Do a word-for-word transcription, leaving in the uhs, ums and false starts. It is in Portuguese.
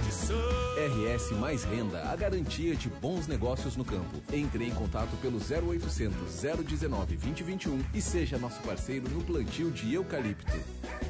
R S Mais Renda, a garantia de bons negócios no campo. Entre em contato pelo zero oitocentos, zero dezenove, vinte e vinte e um e seja nosso parceiro no plantio de eucalipto.